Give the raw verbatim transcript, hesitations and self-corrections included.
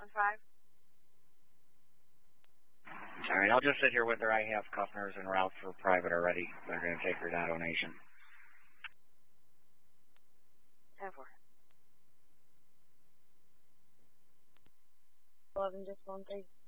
five. All right, I'll just sit here with her. I have customers en route for private already. They're going to take her donation. ten four. eleven, just one three.